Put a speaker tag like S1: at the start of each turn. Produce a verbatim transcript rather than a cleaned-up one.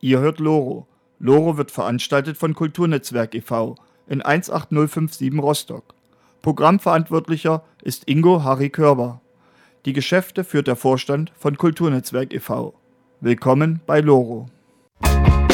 S1: Ihr hört Loro. Loro wird veranstaltet von Kulturnetzwerk e V in eins acht null fünf sieben Rostock. Programmverantwortlicher ist Ingo Harry Körber. Die Geschäfte führt der Vorstand von Kulturnetzwerk e V Willkommen bei Loro.